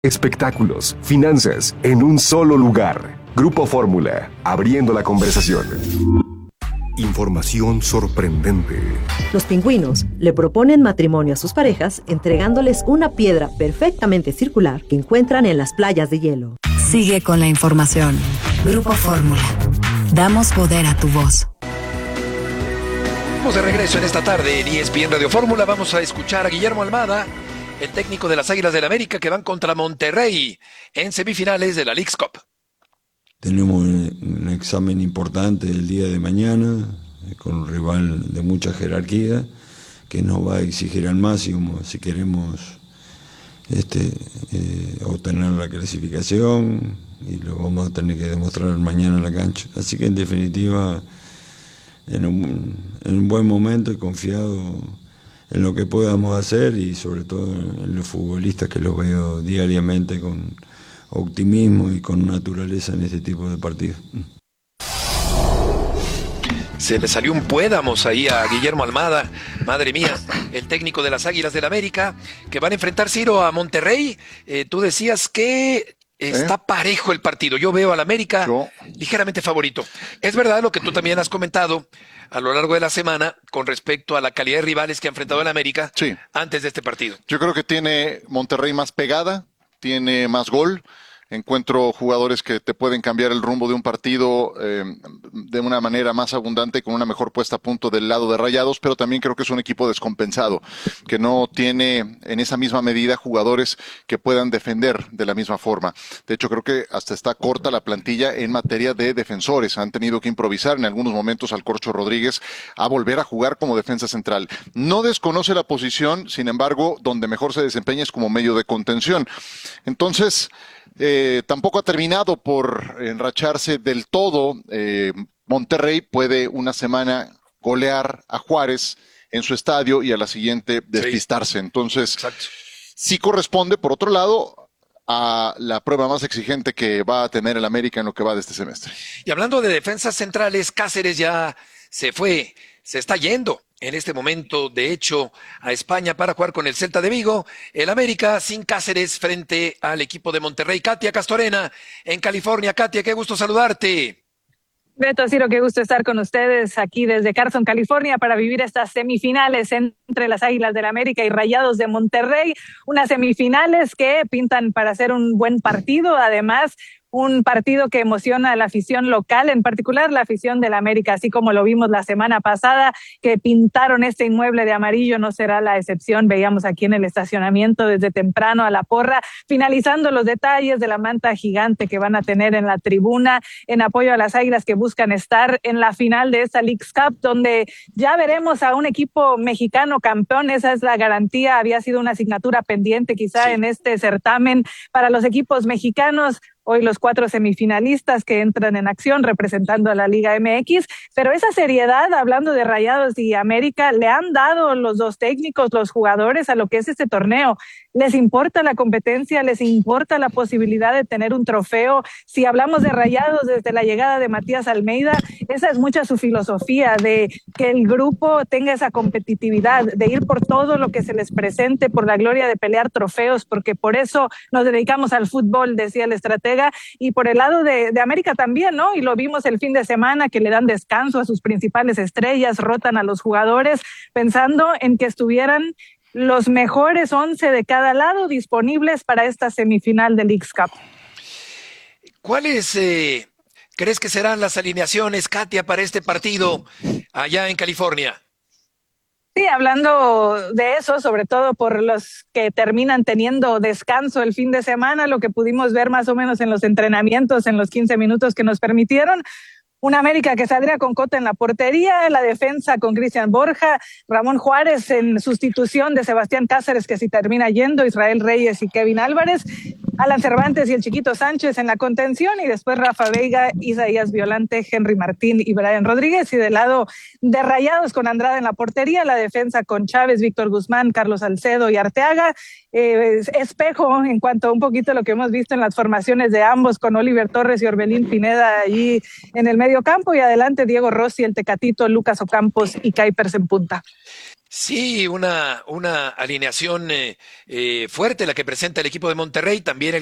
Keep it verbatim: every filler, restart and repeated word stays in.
Espectáculos, finanzas, en un solo lugar. Grupo Fórmula, abriendo la conversación. Información sorprendente. Los pingüinos le proponen matrimonio a sus parejas entregándoles una piedra perfectamente circular que encuentran en las playas de hielo. Sigue con la información. Grupo Fórmula. Damos poder a tu voz. Estamos de regreso en esta tarde en E S P N Radio Fórmula. Vamos a escuchar a Guillermo Almada, el técnico de las Águilas del América, que van contra Monterrey en semifinales de la Leagues Cup. Tenemos un examen importante el día de mañana, con un rival de mucha jerarquía, que nos va a exigir al máximo si queremos este, eh, obtener la clasificación, y lo vamos a tener que demostrar mañana en la cancha. Así que en definitiva, en un, en un buen momento y confiado en lo que podamos hacer, y sobre todo en los futbolistas que los veo diariamente con optimismo y con naturaleza en este tipo de partidos. Se le salió un puédamos ahí a Guillermo Almada, madre mía, el técnico de las Águilas del América, que van a enfrentar, Ciro, a Monterrey. Eh, tú decías que está ¿Eh? parejo el partido. Yo veo al América Yo... ligeramente favorito. Es verdad lo que tú también has comentado a lo largo de la semana con respecto a la calidad de rivales que ha enfrentado el América sí. antes de este partido. Yo creo que tiene Monterrey más pegada, tiene más gol. Encuentro jugadores que te pueden cambiar el rumbo de un partido eh, de una manera más abundante, con una mejor puesta a punto del lado de Rayados, pero también creo que es un equipo descompensado, que no tiene en esa misma medida jugadores que puedan defender de la misma forma. De hecho, creo que hasta está corta la plantilla en materia de defensores. Han tenido que improvisar en algunos momentos al Corcho Rodríguez a volver a jugar como defensa central. No desconoce la posición, sin embargo, donde mejor se desempeña es como medio de contención. Entonces, Eh, tampoco ha terminado por enracharse del todo. Eh, Monterrey puede una semana golear a Juárez en su estadio y a la siguiente despistarse. Sí. Entonces, Exacto. sí corresponde, por otro lado, a la prueba más exigente que va a tener el América en lo que va de este semestre. Y hablando de defensas centrales, Cáceres ya se fue, se está yendo en este momento, de hecho, a España para jugar con el Celta de Vigo. El América sin Cáceres frente al equipo de Monterrey. Katia Castorena, en California. Katia, qué gusto saludarte. Beto, Ciro, qué gusto estar con ustedes aquí desde Carson, California, para vivir estas semifinales entre las Águilas del América y Rayados de Monterrey. Unas semifinales que pintan para ser un buen partido, además un partido que emociona a la afición local, en particular la afición del América, así como lo vimos la semana pasada, que pintaron este inmueble de amarillo, no será la excepción. Veíamos aquí en el estacionamiento desde temprano a la porra, finalizando los detalles de la manta gigante que van a tener en la tribuna en apoyo a las Águilas que buscan estar en la final de esta Leagues Cup, donde ya veremos a un equipo mexicano campeón. Esa es la garantía, había sido una asignatura pendiente quizá sí. en este certamen para los equipos mexicanos. Hoy los cuatro semifinalistas que entran en acción representando a la Liga M X, pero esa seriedad, hablando de Rayados y América, le han dado los dos técnicos, los jugadores, a lo que es este torneo. Les importa la competencia, les importa la posibilidad de tener un trofeo. Si hablamos de Rayados desde la llegada de Matías Almeida, esa es mucha su filosofía, de que el grupo tenga esa competitividad, de ir por todo lo que se les presente, por la gloria de pelear trofeos, porque por eso nos dedicamos al fútbol, decía el estratega. Y por el lado de, de América también, ¿no? Y lo vimos el fin de semana, que le dan descanso a sus principales estrellas, rotan a los jugadores, pensando en que estuvieran los mejores once de cada lado disponibles para esta semifinal de Leagues Cup. ¿Cuáles eh, crees que serán las alineaciones, Katia, para este partido allá en California? Sí, hablando de eso, sobre todo por los que terminan teniendo descanso el fin de semana, lo que pudimos ver más o menos en los entrenamientos, en los quince minutos que nos permitieron. Una América que saldría con Cota en la portería, la defensa con Cristian Borja, Ramón Juárez en sustitución de Sebastián Cáceres, que si termina yendo, Israel Reyes y Kevin Álvarez, Alan Cervantes y el Chiquito Sánchez en la contención, y después Rafa Veiga, Isaías Violante, Henry Martín y Brian Rodríguez, y del lado de Rayados con Andrade en la portería, la defensa con Chávez, Víctor Guzmán, Carlos Salcedo y Arteaga, eh, espejo en cuanto a un poquito lo que hemos visto en las formaciones de ambos, con Oliver Torres y Orbelín Pineda allí en el medio campo, y adelante Diego Rossi, el Tecatito, Lucas Ocampos y Kuipers en punta. Sí, una, una alineación eh, eh, fuerte la que presenta el equipo de Monterrey, también el